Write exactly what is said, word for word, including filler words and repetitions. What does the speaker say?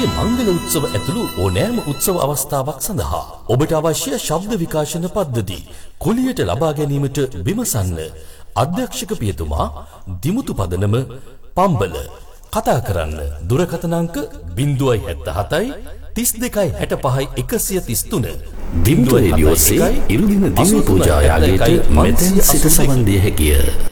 මේ මංගල උත්සව ඇතුළු ඕනෑම උත්සව අවස්ථාවක් සඳහා ඔබට අවශ්‍ය ශබ්ද විකාශන පද්ධති කුලියට ලබා ගැනීමට විමසන්න. අධ්‍යක්ෂක පියතුමා දිමුතු පදනම පම්බල. කතා කරන්න දුරකථන අංක zero seven seven තිස් දෙකයි හැට පහයි එකසිය තිස් තුන. දිමුතු රේඩියෝසේ ඉරුදින දිවි පූජා යාගයට මෙතෙන් සිට සවන් දිය හැකිය.